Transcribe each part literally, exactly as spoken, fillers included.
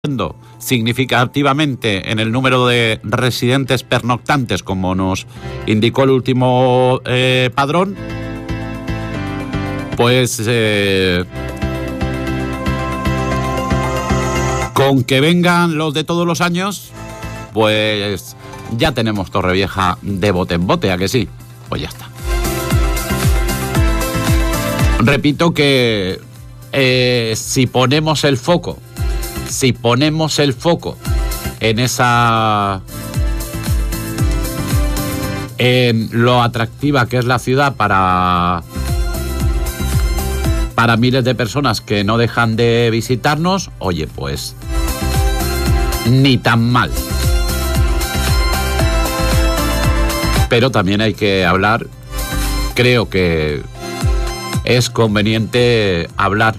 significativamente en el número de residentes pernoctantes, como nos indicó el último eh, padrón, pues eh, con que vengan los de todos los años, pues ya tenemos Torrevieja de bote en bote, ¿a que sí? Pues ya está. Repito que eh, si ponemos el foco Si ponemos el foco en esa... en lo atractiva que es la ciudad para... para miles de personas que no dejan de visitarnos, oye, pues... ni tan mal. Pero también hay que hablar, creo que es conveniente hablar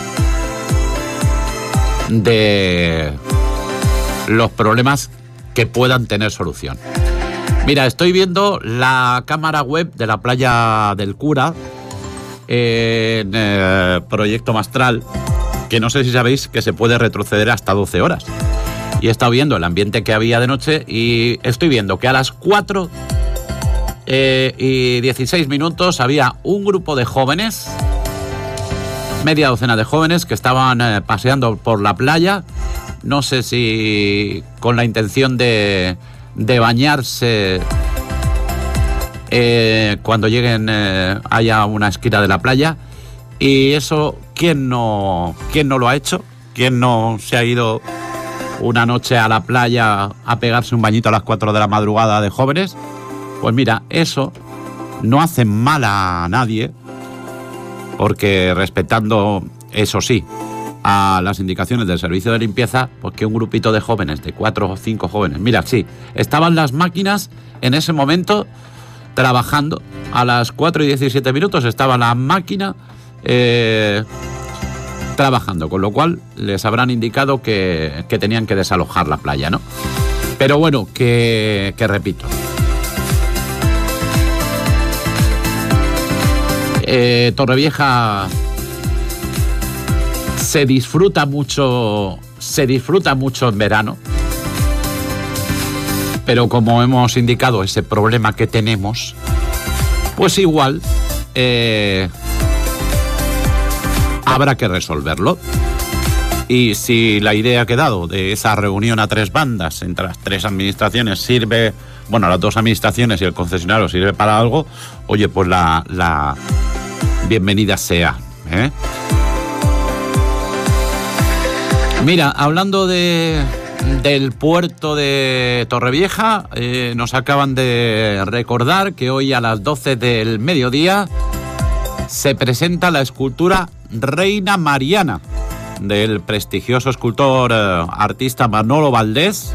de los problemas que puedan tener solución. Mira, estoy viendo la cámara web de la playa del Cura en eh, Proyecto Mastral, que no sé si sabéis que se puede retroceder hasta doce horas. Y he estado viendo el ambiente que había de noche y estoy viendo que a las cuatro eh, y dieciséis minutos había un grupo de jóvenes, media docena de jóvenes que estaban eh, paseando por la playa, no sé si con la intención de, de bañarse eh, cuando lleguen eh, haya una esquina de la playa, y eso, ¿quién no, quién no lo ha hecho? ¿Quién no se ha ido una noche a la playa a pegarse un bañito a las cuatro de la madrugada de jóvenes? Pues mira, eso no hace mal a nadie, porque respetando, eso sí, a las indicaciones del servicio de limpieza, pues que un grupito de jóvenes, de cuatro o cinco jóvenes, mira, sí, estaban las máquinas en ese momento trabajando, a las cuatro y diecisiete minutos estaba la máquina eh, trabajando, con lo cual les habrán indicado que, que tenían que desalojar la playa, ¿no? Pero bueno, que, que repito, Eh, Torrevieja se disfruta mucho, se disfruta mucho en verano, pero como hemos indicado ese problema que tenemos, pues igual eh, habrá que resolverlo. Y si la idea que he dado de esa reunión a tres bandas entre las tres administraciones sirve, bueno, las dos administraciones y el concesionario sirve para algo, oye, pues la, la bienvenida sea, ¿eh? Mira, hablando de, del puerto de Torrevieja, eh, nos acaban de recordar que hoy a las doce del mediodía se presenta la escultura Reina Mariana del prestigioso escultor eh, artista Manolo Valdés,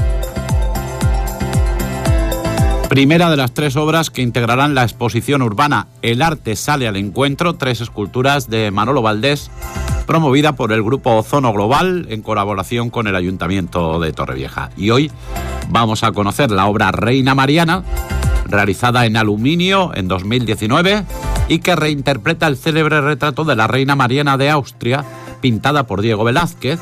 primera de las tres obras que integrarán la exposición urbana El arte sale al encuentro, tres esculturas de Manolo Valdés, promovida por el grupo Ozono Global en colaboración con el Ayuntamiento de Torrevieja. Y hoy vamos a conocer la obra Reina Mariana, realizada en aluminio en dos mil diecinueve y que reinterpreta el célebre retrato de la Reina Mariana de Austria, pintada por Diego Velázquez,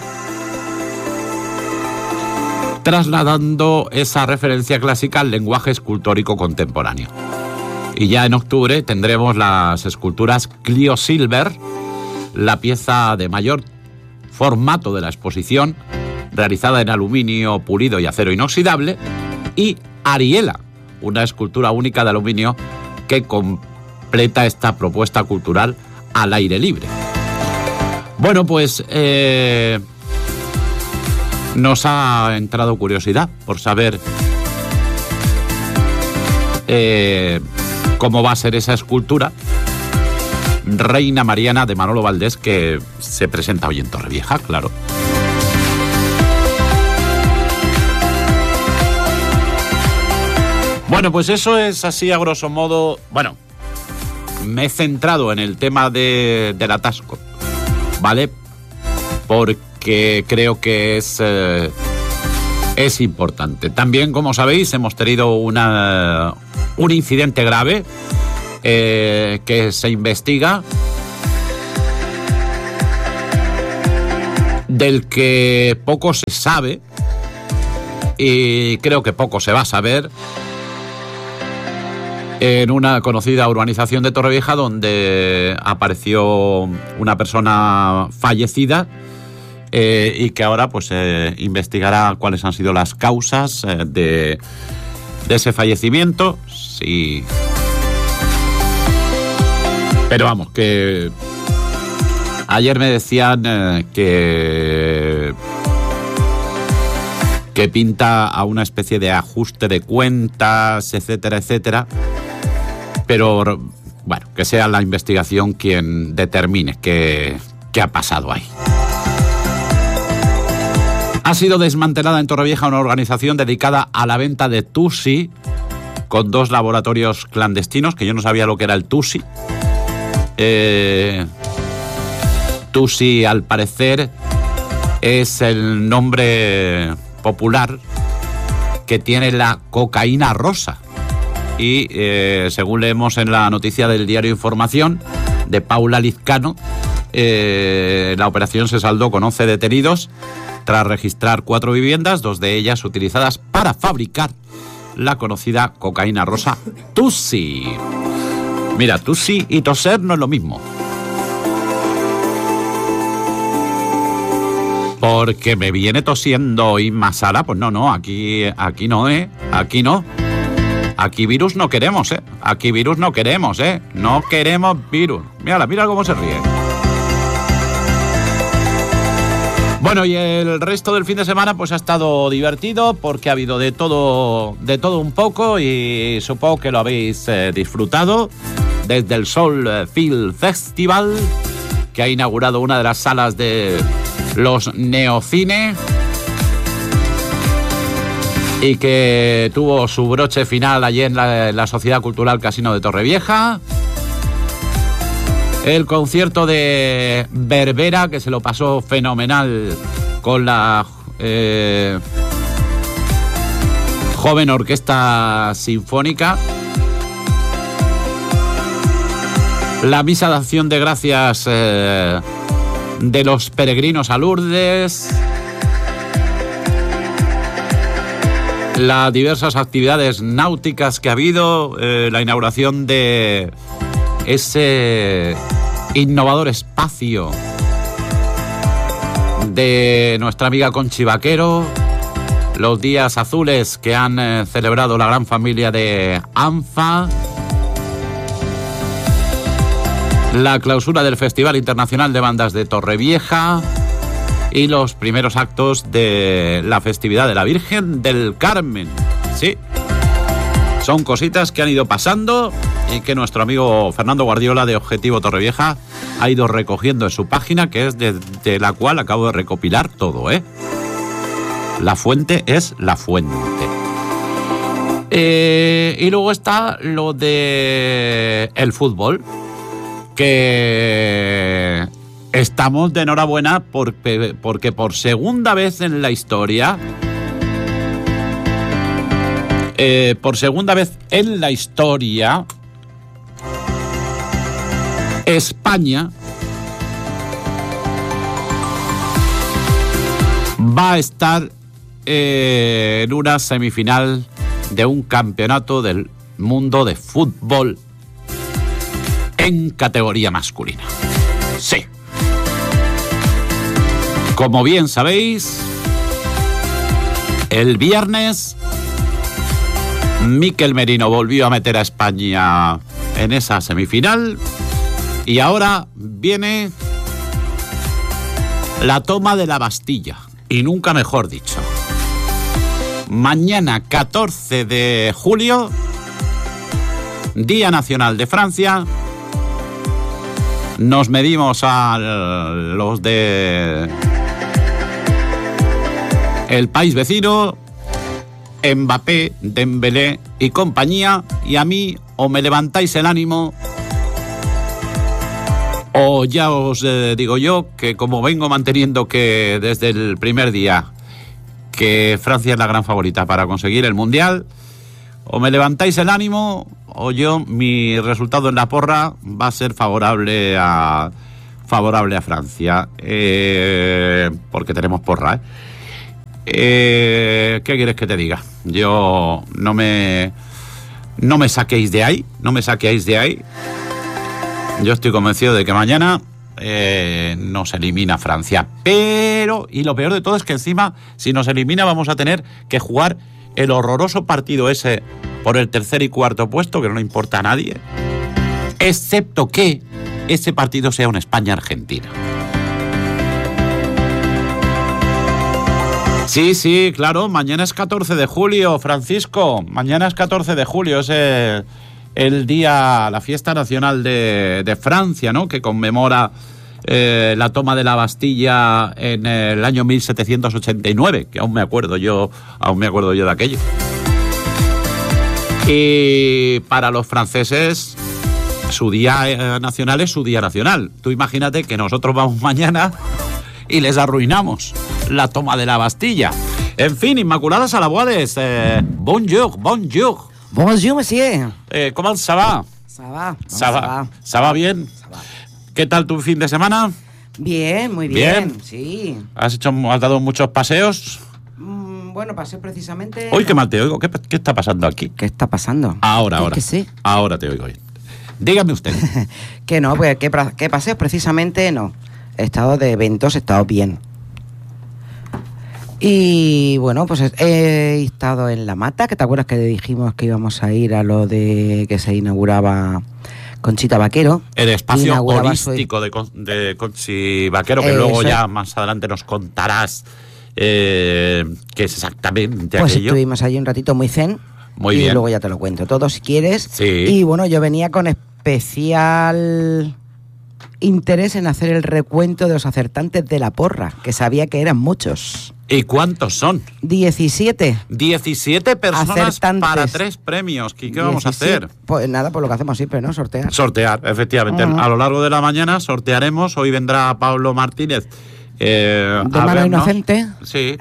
trasladando esa referencia clásica al lenguaje escultórico contemporáneo. Y ya en octubre tendremos las esculturas Clio Silver, la pieza de mayor formato de la exposición, realizada en aluminio pulido y acero inoxidable, y Ariela, una escultura única de aluminio que completa esta propuesta cultural al aire libre. Bueno, pues eh, nos ha entrado curiosidad por saber eh, cómo va a ser esa escultura Reina Mariana de Manolo Valdés, que se presenta hoy en Torrevieja, claro. Bueno, pues eso es así a grosso modo. Bueno, me he centrado en el tema de, del atasco, ¿vale? Porque creo que es, eh, es importante. También, como sabéis, hemos tenido una, un incidente grave eh, que se investiga del que poco se sabe y creo que poco se va a saber, en una conocida urbanización de Torrevieja donde apareció una persona fallecida eh, y que ahora pues eh, investigará cuáles han sido las causas eh, de, de ese fallecimiento. Sí. Pero vamos, que ayer me decían eh, que que pinta a una especie de ajuste de cuentas, etcétera, etcétera. Pero, bueno, que sea la investigación quien determine qué, qué ha pasado ahí. Ha sido desmantelada en Torrevieja una organización dedicada a la venta de Tusi, con dos laboratorios clandestinos, que yo no sabía lo que era el Tusi. Eh, Tusi, al parecer, es el nombre popular que tiene la cocaína rosa. Y eh, según leemos en la noticia del diario Información de Paula Lizcano, eh, la operación se saldó con once detenidos tras registrar cuatro viviendas, dos de ellas utilizadas para fabricar la conocida cocaína rosa Tusi. Mira, Tusi y toser no es lo mismo. Porque me viene tosiendo Inma Sala. Pues no, no, aquí, aquí no, ¿eh? Aquí no. Aquí virus no queremos, ¿eh? Aquí virus no queremos, ¿eh? No queremos virus. Mírala, mira cómo se ríe. Bueno, y el resto del fin de semana pues ha estado divertido porque ha habido de todo, de todo un poco y supongo que lo habéis eh, disfrutado. Desde el Soul Film Festival, que ha inaugurado una de las salas de los Neocine y que tuvo su broche final allí en la, en la Sociedad Cultural Casino de Torrevieja. El concierto de Berbera, que se lo pasó fenomenal con la eh, joven orquesta sinfónica. La misa de acción de gracias eh, de los peregrinos a Lourdes. Las diversas actividades náuticas que ha habido. Eh, la inauguración de ese innovador espacio de nuestra amiga Conchi Vaquero. Los días azules que han eh, celebrado la gran familia de ANFA. La clausura del Festival Internacional de Bandas de Torrevieja y los primeros actos de la festividad de la Virgen del Carmen. Sí, son cositas que han ido pasando y que nuestro amigo Fernando Guardiola de Objetivo Torrevieja ha ido recogiendo en su página, que es de, de la cual acabo de recopilar todo, ¿eh? La fuente es la fuente. Eh, y luego está lo de el fútbol, que estamos de enhorabuena porque, porque por segunda vez en la historia, eh, por segunda vez en la historia, España va a estar eh, en una semifinal de un campeonato del mundo de fútbol en categoría masculina. Sí. Como bien sabéis, el viernes Mikel Merino volvió a meter a España en esa semifinal y ahora viene la toma de la Bastilla, y nunca mejor dicho. Mañana catorce de julio, Día Nacional de Francia, nos medimos a los de el país vecino, Mbappé, Dembélé y compañía, y a mí o me levantáis el ánimo o ya os eh, digo yo que, como vengo manteniendo que desde el primer día, que Francia es la gran favorita para conseguir el Mundial, o me levantáis el ánimo o yo, mi resultado en la porra va a ser favorable a, favorable a Francia, eh, porque tenemos porra, ¿eh? Eh, ¿Qué quieres que te diga? Yo no me no me saquéis de ahí, no me saquéis de ahí. Yo estoy convencido de que mañana eh, nos elimina Francia, pero, y lo peor de todo es que encima, si nos elimina, vamos a tener que jugar el horroroso partido ese por el tercer y cuarto puesto, que no le importa a nadie, excepto que ese partido sea una España-Argentina. Sí, sí, claro, mañana es catorce de julio, Francisco, mañana es catorce de julio, es el, el día, la fiesta nacional de, de Francia, ¿no?, que conmemora eh, la toma de la Bastilla en el año mil setecientos ochenta y nueve, que aún me acuerdo yo, aún me acuerdo yo de aquello. Y para los franceses, su día eh, nacional es su día nacional. Tú imagínate que nosotros vamos mañana y les arruinamos la toma de la Bastilla. En fin, Inmaculada Salaboades, eh, bonjour, bonjour. Bonjour, monsieur. Eh, ¿Cómo ça va? Ça va. Ça va. ¿Ça va bien? Ça va. ¿Qué tal tu fin de semana? Bien, muy bien. Bien. Sí. ¿Has hecho, has dado muchos paseos? Mm, bueno, pasé precisamente... Uy, qué mal te oigo. ¿Qué, qué está pasando aquí? ¿Qué está pasando? Ahora, Es ahora. que sí. Ahora te oigo bien. Dígame usted. Que no, pues ¿qué, pra- qué paseos? Precisamente no. He estado de eventos, he estado bien. Y bueno, pues he estado en La Mata, que te acuerdas que dijimos que íbamos a ir a lo de que se inauguraba Conchita Vaquero. El espacio Inauguraba holístico su- de, Con- de Conchi Vaquero, que Eh, luego eso ya es. más adelante nos contarás eh, qué es exactamente Pues aquello. estuvimos allí un ratito muy zen. Muy y bien. luego ya te lo cuento todo si quieres. Sí. Y bueno, yo venía con especial interés en hacer el recuento de los acertantes de la porra, que sabía que eran muchos. ¿Y cuántos son? diecisiete. diecisiete personas Acertantes. para tres premios. ¿Qué, qué vamos a diecisiete. hacer? Pues nada, pues lo que hacemos siempre, ¿no? Sortear. Sortear, efectivamente. Ujú. A lo largo de la mañana sortearemos. Hoy vendrá Pablo Martínez. eh, De a mano vernos. inocente. Sí.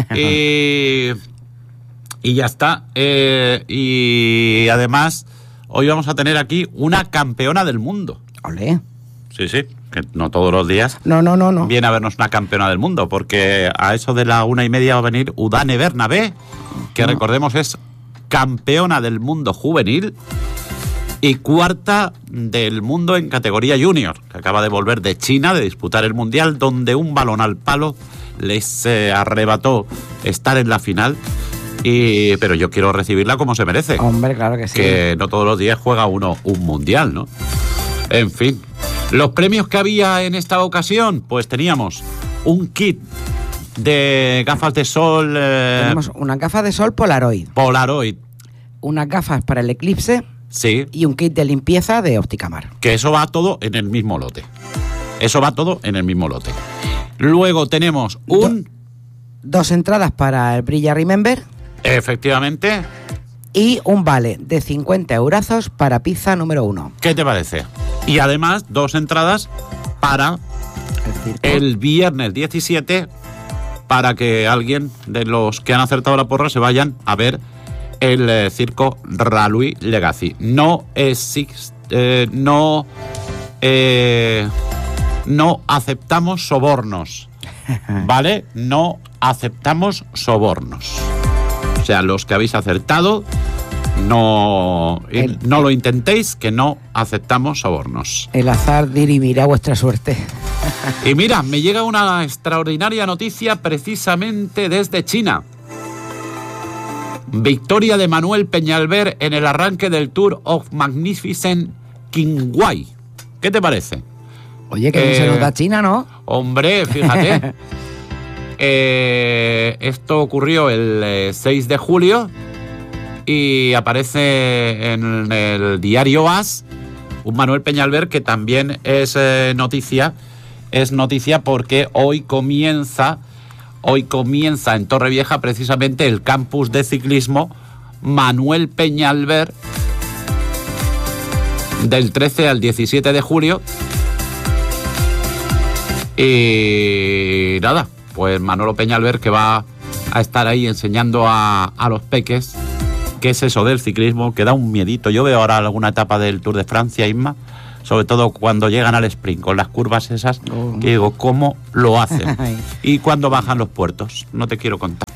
Y, y ya está. Eh, y además, hoy vamos a tener aquí una campeona del mundo. Olé. Sí, sí, que no todos los días No, no, no, no. viene a vernos una campeona del mundo, porque a eso de la una y media va a venir Udane Bernabé, que No. recordemos es campeona del mundo juvenil y cuarta del mundo en categoría junior, que acaba de volver de China de disputar el mundial, donde un balón al palo les eh, arrebató estar en la final. Y, pero yo quiero recibirla como se merece, Hombre, claro que sí. que no todos los días juega uno un mundial, ¿no? En fin, los premios que había en esta ocasión, pues teníamos un kit de gafas de sol eh, Tenemos una gafa de sol Polaroid, Polaroid, unas gafas para el eclipse sí, y un kit de limpieza de Opticamar. que eso va todo en el mismo lote. Eso va todo en el mismo lote. Luego tenemos un, Dos entradas para el Brilla Remember efectivamente, y un vale de cincuenta eurazos para pizza número uno. ¿qué te parece? Y además dos entradas para El circo. el viernes diecisiete, para que alguien de los que han acertado la porra se vayan a ver el eh, circo Ralui Legacy. No existe, eh, no, eh, no aceptamos sobornos, ¿vale? No aceptamos sobornos. O sea, los que habéis acertado, no, El- no lo intentéis, que no aceptamos sobornos. El azar dirimirá vuestra suerte. Y mira, me llega una extraordinaria noticia precisamente desde China. Victoria de Manuel Peñalver en el arranque del Tour of Magnificent Qinghai. ¿Qué te parece? Oye, que bien Eh, se nos da China, ¿no? Hombre, fíjate. Eh, esto ocurrió el eh, seis de julio y aparece en el diario As un Manuel Peñalver que también es eh, noticia. Es noticia porque hoy comienza, hoy comienza en Torrevieja precisamente el campus de ciclismo Manuel Peñalver del trece al diecisiete de julio. Y nada, pues Manolo Peñalver, que va a estar ahí enseñando a, a los peques qué es eso del ciclismo, que da un miedito. Yo veo ahora alguna etapa del Tour de Francia, Isma, sobre todo cuando llegan al sprint, con las curvas esas, Oh. que digo, ¿cómo lo hacen? Ay. Y cuando bajan los puertos, no te quiero contar.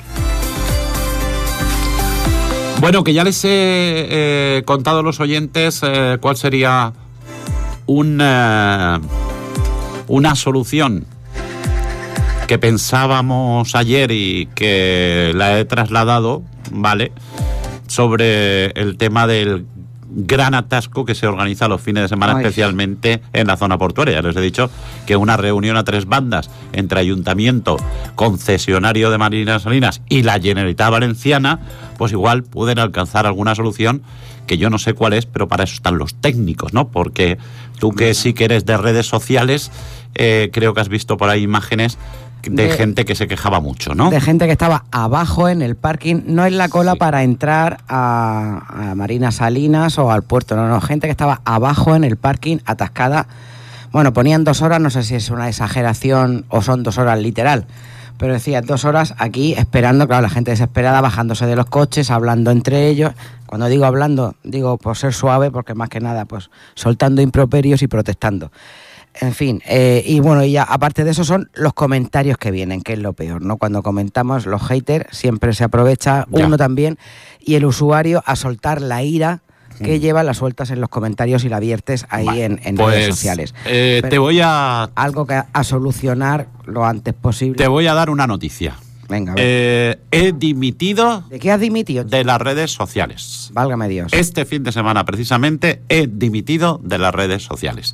Bueno, que ya les he eh, contado a los oyentes eh, cuál sería un, eh, una solución que pensábamos ayer y que la he trasladado, ¿vale?, sobre el tema del gran atasco que se organiza los fines de semana, Ay. especialmente en la zona portuaria. Ya les he dicho que una reunión a tres bandas entre Ayuntamiento, concesionario de Marinas Salinas y la Generalitat Valenciana, pues igual pueden alcanzar alguna solución, que yo no sé cuál es, pero para eso están los técnicos, ¿no? Porque tú, que sí que eres de redes sociales, eh, creo que has visto por ahí imágenes de, De- gente que se quejaba mucho, ¿no? De gente que estaba abajo en el parking, no en la cola Sí. para entrar a, a Marinas Salinas o al puerto, no, no, gente que estaba abajo en el parking atascada. Bueno, ponían dos horas, no sé si es una exageración o son dos horas literal, pero decía dos horas aquí esperando, claro, la gente desesperada, bajándose de los coches, hablando entre ellos. Cuando digo hablando, digo por ser suave, porque más que nada, pues soltando improperios y protestando. En fin, eh, y bueno, y ya aparte de eso son los comentarios que vienen, que es lo peor, ¿no? Cuando comentamos, los haters, siempre se aprovecha Ya. uno también, y el usuario a soltar la ira que Mm. lleva, la sueltas en los comentarios y la viertes ahí Vale, en, en pues, redes sociales. eh, Pero te voy a algo que a, a solucionar lo antes posible. te voy a dar una noticia. Venga, a ver. Eh, he dimitido ¿De qué has dimitido? de las redes sociales. Válgame Dios. Este fin de semana, precisamente, he dimitido de las redes sociales.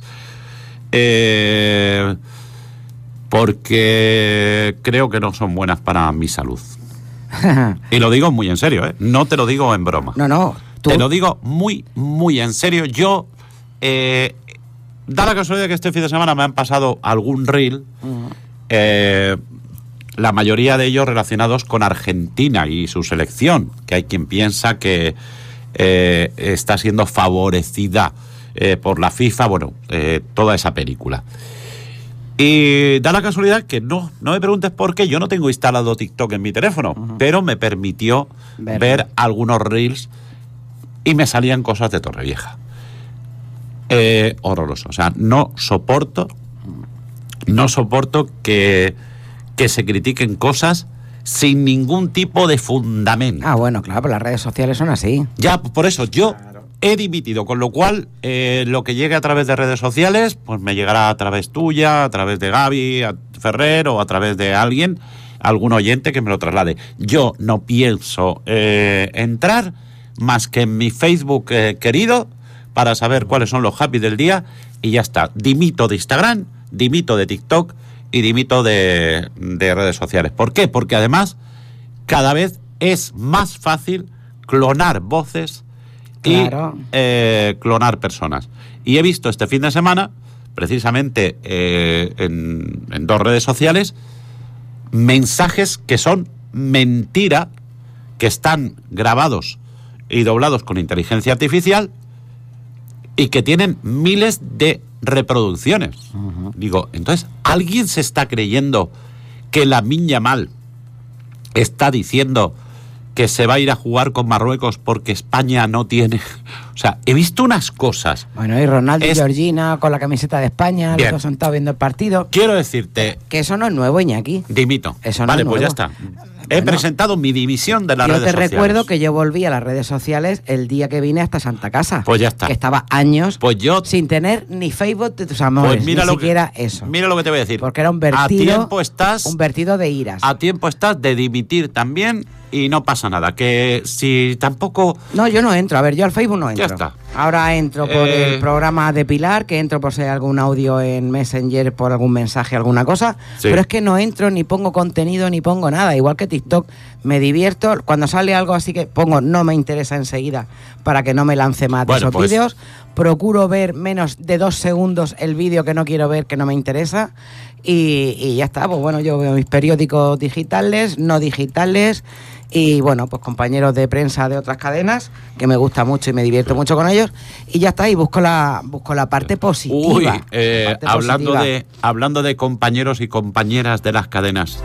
Eh, porque creo que no son buenas para mi salud. Y lo digo muy en serio, ¿eh? No te lo digo en broma. no, no, tú... Te lo digo muy, muy en serio. Yo, eh, da la casualidad que este fin de semana me han pasado algún reel, Mm. eh, la mayoría de ellos relacionados con Argentina y su selección, que hay quien piensa que eh, está siendo favorecida eh, por la FIFA, bueno, eh, toda esa película. Y da la casualidad que no, no me preguntes por qué, yo no tengo instalado TikTok en mi teléfono, Ujú. pero me permitió Verlo. ver algunos reels y me salían cosas de Torrevieja. Eh, horroroso. O sea, no soporto, no soporto que, que se critiquen cosas sin ningún tipo de fundamento. Ah, bueno, claro, pues las redes sociales son así. Ya, por eso, yo he dimitido, con lo cual, eh, lo que llegue a través de redes sociales, pues me llegará a través tuya, a través de Gaby a Ferrer o a través de alguien, algún oyente que me lo traslade. Yo no pienso eh, entrar más que en mi Facebook eh, querido para saber cuáles son los happy del día y ya está. Dimito de Instagram, dimito de TikTok y dimito de, de redes sociales. ¿Por qué? Porque además cada vez es más fácil clonar voces Claro. y eh, clonar personas. Y he visto este fin de semana, precisamente eh, en, en dos redes sociales, mensajes que son mentira, que están grabados y doblados con inteligencia artificial y que tienen miles de reproducciones. Ujú. Digo, entonces, ¿alguien se está creyendo que Lamine Yamal está diciendo que se va a ir a jugar con Marruecos porque España no tiene? O sea, he visto unas cosas. Bueno, y Ronaldo Es- y Georgina con la camiseta de España, Bien. los dos sentados viendo el partido. Quiero decirte, Que eso no es nuevo, Iñaki. dimito. Eso no vale, es pues ya nuevo. está. He Bueno, presentado mi dimisión de las Yo redes te sociales. recuerdo que yo volví a las redes sociales el día que vine hasta Santa Casa. Pues ya está. Que estaba años Pues yo... sin tener ni Facebook de tus amores, Pues mira ni lo que- siquiera eso. Mira lo que te voy a decir. Porque era un A vertido, tiempo estás... un vertido de iras. A tiempo estás de dimitir también y no pasa nada. Que si tampoco... No, yo no entro. A ver, yo al Facebook no entro. Ya está. Ahora entro por Eh, el programa de Pilar, que entro por si hay algún audio en Messenger, por algún mensaje, alguna cosa. Sí. Pero es que no entro, ni pongo contenido, ni pongo nada. Igual que TikTok, me divierto. Cuando sale algo así que pongo, no me interesa enseguida, para que no me lance más de Bueno, esos pues- vídeos. Procuro ver menos de dos segundos el vídeo que no quiero ver, que no me interesa. Y, y ya está. Pues bueno, yo veo mis periódicos digitales, no digitales. Y bueno, pues compañeros de prensa de otras cadenas, que me gusta mucho y me divierto mucho con ellos, y ya está, y busco la, busco la parte positiva. Uy, la eh, parte hablando, positiva. de, hablando de compañeros y compañeras de las cadenas,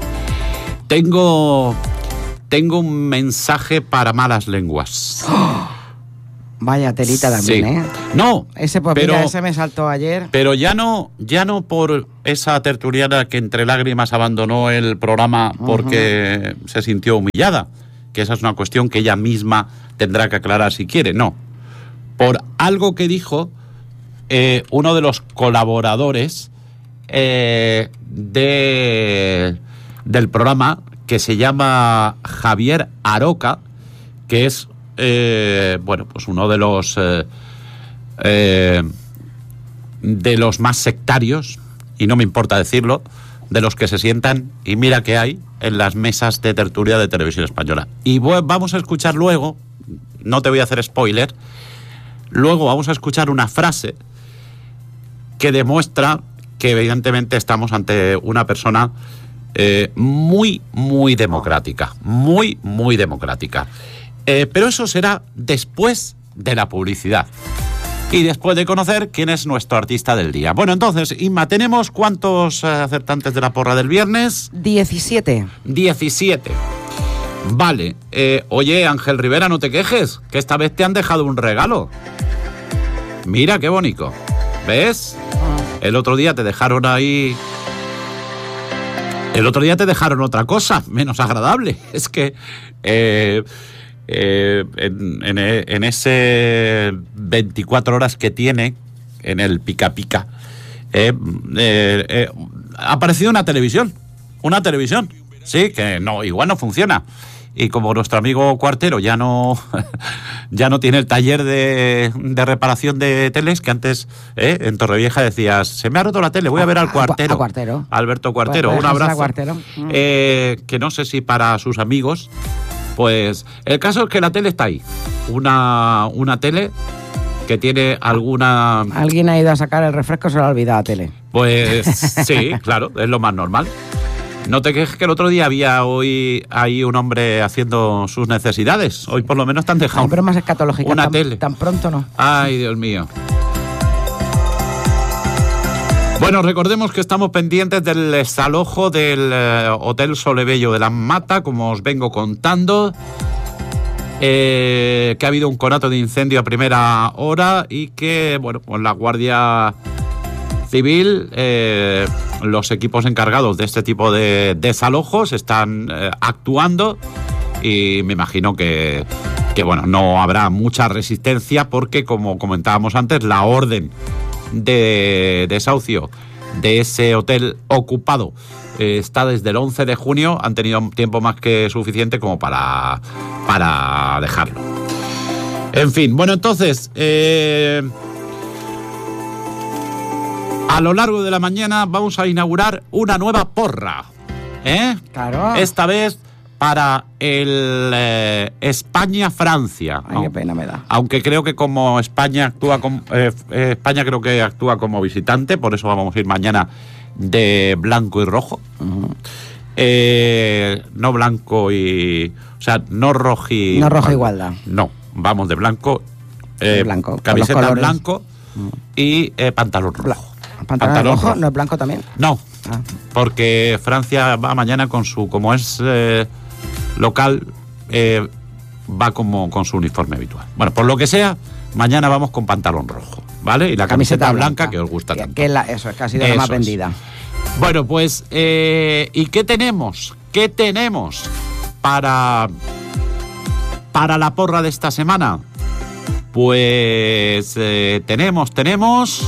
tengo, tengo un mensaje para malas lenguas. Vaya telita también, Sí. ¿eh? No, Ese, pues pero, mira, ese me saltó ayer. pero ya no, ya no por esa tertuliana que entre lágrimas abandonó el programa porque uh-huh. se sintió humillada, que esa es una cuestión que ella misma tendrá que aclarar si quiere, no. Por algo que dijo eh, uno de los colaboradores eh, de, del programa, que se llama Javier Aroca, que es eh, bueno, pues uno de los eh, eh, de los más sectarios, y no me importa decirlo, de los que se sientan, y mira que hay en las mesas de tertulia de Televisión Española. Y voy, vamos a escuchar luego, no te voy a hacer spoiler, luego vamos a escuchar una frase que demuestra que evidentemente estamos ante una persona eh, muy, muy democrática, muy, muy democrática. Eh, pero eso será después de la publicidad y después de conocer quién es nuestro artista del día. Bueno, entonces, Inma, ¿tenemos cuántos eh, acertantes de la porra del viernes? diecisiete. diecisiete. Vale. Eh, oye, Ángel Rivera, no te quejes, que esta vez te han dejado un regalo. Mira, qué bonito. ¿Ves? El otro día te dejaron ahí... El otro día te dejaron otra cosa, menos agradable. Es que... Eh, Eh, en, en, en ese veinticuatro horas que tiene en el Pica Pica eh, eh, eh, ha aparecido una televisión una televisión, sí, que no, igual no funciona, y como nuestro amigo Cuartero ya no ya no tiene el taller de, de reparación de teles, que antes eh, en Torrevieja decías, se me ha roto la tele, voy a ver al Cuartero, a, a Cuartero. Alberto Cuartero, un abrazo. Cuartero. Eh, que no sé si para sus amigos. Pues el caso es que la tele está ahí. Una, una tele que tiene alguna... Alguien ha ido a sacar el refresco, se lo ha olvidado la tele. Pues sí, claro, es lo más normal. No te quejes que el otro día había hoy ahí un hombre haciendo sus necesidades. Hoy por lo menos te han dejado... Hay bromas escatológicas una tan, tele. Tan pronto no. Ay, Dios mío. Bueno, recordemos que estamos pendientes del desalojo del eh, Hotel Solebello de la Mata, como os vengo contando, eh, que ha habido un conato de incendio a primera hora y que, bueno, pues la Guardia Civil, eh, los equipos encargados de este tipo de desalojos están eh, actuando, y me imagino que, que, bueno, no habrá mucha resistencia porque, como comentábamos antes, la orden de desahucio de ese hotel ocupado eh, está desde el once de junio. Han tenido tiempo más que suficiente como para, para dejarlo. En fin, bueno, entonces eh, a lo largo de la mañana vamos a inaugurar una nueva porra, ¿eh? Claro. Esta vez para el eh, España-Francia. Ay, qué pena me da. Aunque creo que como España actúa como, eh, eh, España creo que actúa como visitante, por eso vamos a ir mañana de blanco y rojo. Uh-huh. Eh, no blanco y... O sea, no rojo y... No rojo igualdad. No, vamos de blanco. Eh, blanco. Camiseta en blanco uh-huh. y eh, pantalón rojo. Bla- ¿Pantalón, pantalón rojo? rojo? ¿No es blanco también? No, ah. porque Francia va mañana con su... Como es... Eh, local, eh, va como con su uniforme habitual. Bueno, por lo que sea, mañana vamos con pantalón rojo, ¿vale? Y la camiseta, camiseta blanca, blanca que os gusta que, tanto. Que la, eso es casi de la más vendida. Es. Bueno, pues, eh, ¿y qué tenemos? ¿Qué tenemos para, para la porra de esta semana? Pues eh, tenemos, tenemos...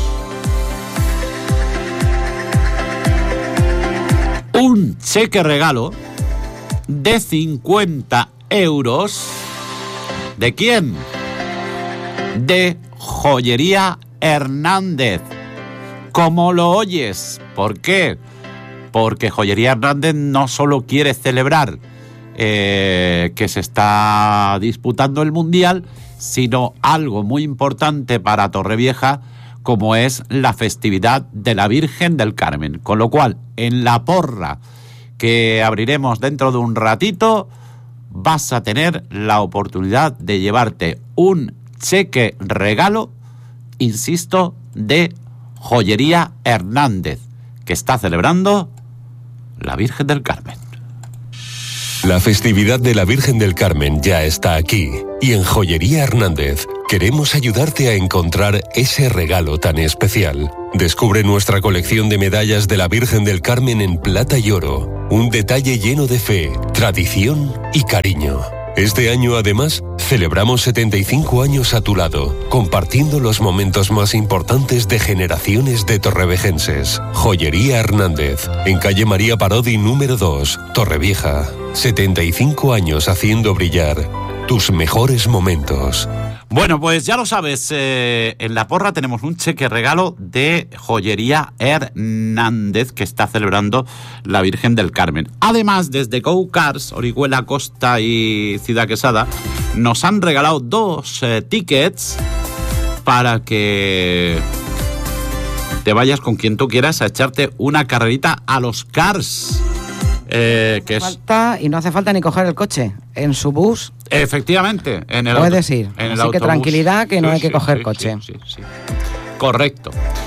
un cheque regalo de cincuenta euros. ¿De quién? De Joyería Hernández. ¿Cómo lo oyes? ¿Por qué? Porque Joyería Hernández no solo quiere celebrar eh, que se está disputando el Mundial, sino algo muy importante para Torrevieja, como es la festividad de la Virgen del Carmen. Con lo cual, en la porra que abriremos dentro de un ratito, vas a tener la oportunidad de llevarte un cheque regalo, insisto, de Joyería Hernández, que está celebrando la Virgen del Carmen. La festividad de la Virgen del Carmen ya está aquí, y en Joyería Hernández queremos ayudarte a encontrar ese regalo tan especial. Descubre nuestra colección de medallas de la Virgen del Carmen en plata y oro. Un detalle lleno de fe, tradición y cariño. Este año, además, celebramos setenta y cinco años a tu lado, compartiendo los momentos más importantes de generaciones de torrevejenses. Joyería Hernández, en calle María Parodi número dos, Torrevieja. setenta y cinco años haciendo brillar tus mejores momentos. Bueno, pues ya lo sabes, eh, en La Porra tenemos un cheque regalo de Joyería Hernández que está celebrando la Virgen del Carmen. Además, desde Go Cars, Orihuela, Costa y Ciudad Quesada, nos han regalado dos eh, tickets para que te vayas con quien tú quieras a echarte una carrerita a los Cars. Eh, que es... falta, y no hace falta ni coger el coche. En su bus. Efectivamente. En el puedes ir. En el Así autobús. Que tranquilidad, que no sí, hay que sí, coger sí, coche. Sí, sí, sí. Correcto.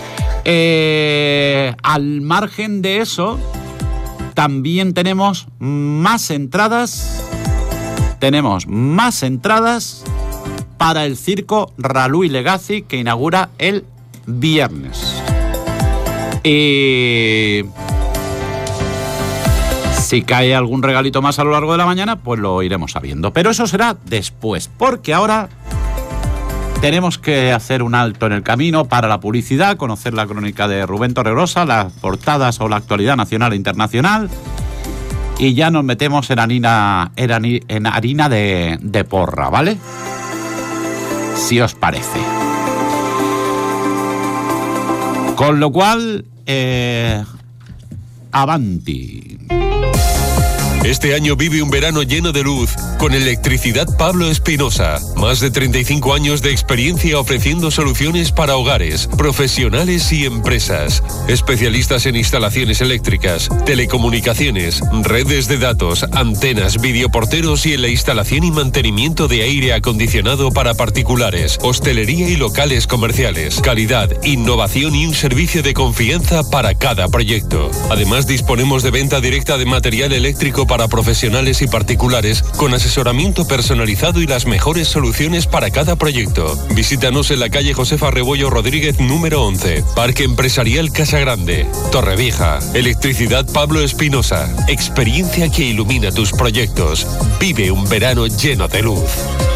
Eh, al margen de eso, también tenemos más entradas. Tenemos más entradas para el circo Ralú y Legacy que inaugura el viernes. Y... si cae algún regalito más a lo largo de la mañana, pues lo iremos sabiendo. Pero eso será después, porque ahora tenemos que hacer un alto en el camino para la publicidad, conocer la crónica de Rubén Torregrosa, las portadas o la actualidad nacional e internacional, y ya nos metemos en harina, en harina de, de porra, ¿vale? Si os parece. Con lo cual, eh, avanti. Este año vive un verano lleno de luz con Electricidad Pablo Espinosa. Más de treinta y cinco años de experiencia ofreciendo soluciones para hogares, profesionales y empresas. Especialistas en instalaciones eléctricas, telecomunicaciones, redes de datos, antenas, videoporteros y en la instalación y mantenimiento de aire acondicionado para particulares, hostelería y locales comerciales. Calidad, innovación y un servicio de confianza para cada proyecto. Además, disponemos de venta directa de material eléctrico para para profesionales y particulares con asesoramiento personalizado y las mejores soluciones para cada proyecto. Visítanos en la calle Josefa Rebollo Rodríguez número once, Parque Empresarial Casa Grande, Torrevieja. Electricidad Pablo Espinosa, experiencia que ilumina tus proyectos. Vive un verano lleno de luz.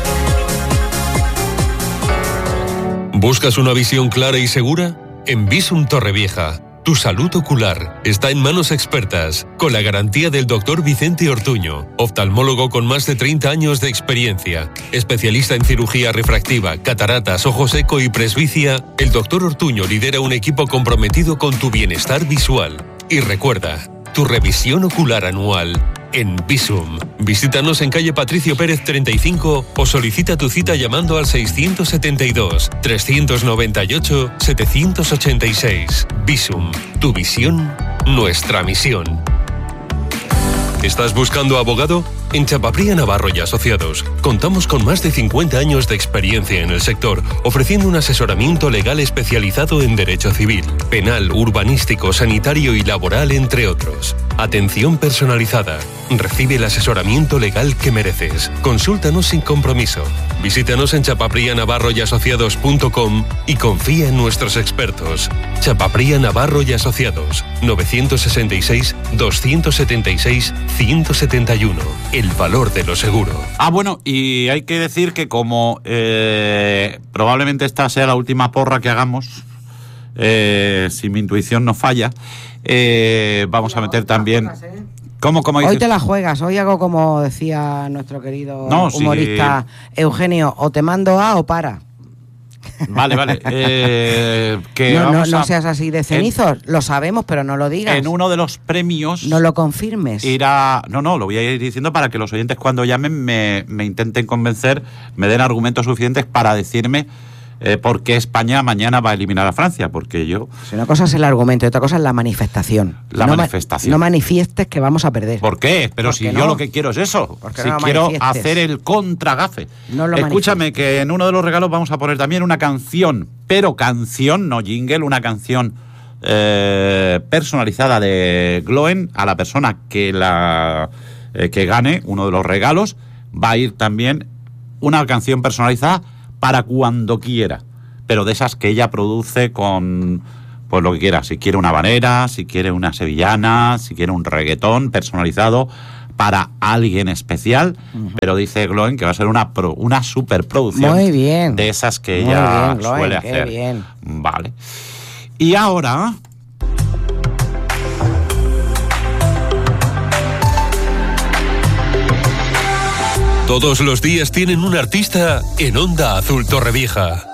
¿Buscas una visión clara y segura? En Visum Torrevieja. Tu salud ocular está en manos expertas, con la garantía del doctor Vicente Ortuño, oftalmólogo con más de treinta años de experiencia, especialista en cirugía refractiva, cataratas, ojo seco y presbicia. El doctor Ortuño lidera un equipo comprometido con tu bienestar visual. Y recuerda, tu revisión ocular anual en Visum. Visítanos en calle Patricio Pérez treinta y cinco o solicita tu cita llamando al seiscientos setenta y dos, trescientos noventa y ocho, setecientos ochenta y seis. Visum, tu visión, nuestra misión. ¿Estás buscando abogado? En Chapapría Navarro y Asociados contamos con más de cincuenta años de experiencia en el sector, ofreciendo un asesoramiento legal especializado en derecho civil, penal, urbanístico, sanitario y laboral, entre otros. Atención personalizada. Recibe el asesoramiento legal que mereces. Consúltanos sin compromiso. Visítanos en chapapría navarro y asociados punto com y confía en nuestros expertos. Chapapría Navarro y Asociados, novecientos sesenta y seis, doscientos setenta y seis, ciento setenta y uno. El valor de lo seguro. Ah, bueno, y hay que decir que como eh, probablemente esta sea la última porra que hagamos, eh, si mi intuición no falla, eh, vamos a meter también... ¿Cómo, cómo dices? Hoy te la juegas, hoy hago como decía nuestro querido no, humorista sí. Eugenio, o te mando a o para. Vale, vale. Eh, que no, vamos no, no a, seas así de cenizos, en, lo sabemos, pero no lo digas. En uno de los premios... No lo confirmes. Irá, no, no, lo voy a ir diciendo para que los oyentes cuando llamen me, me intenten convencer, me den argumentos suficientes para decirme eh, por qué España mañana va a eliminar a Francia, porque yo... Si una cosa es el argumento y otra cosa es la manifestación. La no manifestación. Ma, no manifiestes que vamos a perder. ¿Por qué? Pero si no? Yo lo que quiero es eso. Si no quiero hacer el contragafe. No lo Escúchame que en uno de los regalos vamos a poner también una canción, pero canción, no jingle, una canción eh, personalizada de Gloen. A la persona que la eh, que gane uno de los regalos va a ir también una canción personalizada para cuando quiera, pero de esas que ella produce con pues lo que quiera, si quiere una habanera, si quiere una sevillana, si quiere un reggaetón personalizado para alguien especial, uh-huh. pero dice Gloen que va a ser una pro, una superproducción Muy bien. de esas que Muy ella bien, Gloen, suele qué hacer. Bien. Vale. Y ahora todos los días tienen un artista en Onda Azul Torrevieja.